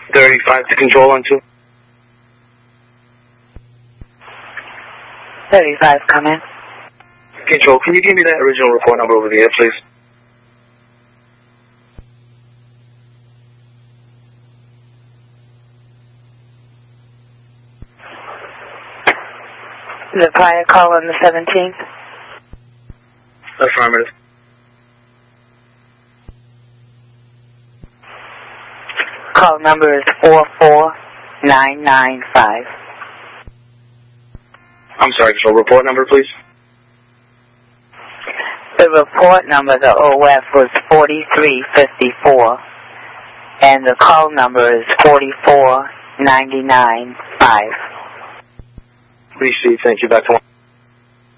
35 to control on 2. 35, come in. Control, can you give me that original report number over the air, please? The prior call on the 17th? Affirmative. Call number is 44995. I'm sorry, Control. Report number, please. The report number, the OF, was 4354, and the call number is 44995. Receive. Thank you. Back to 1.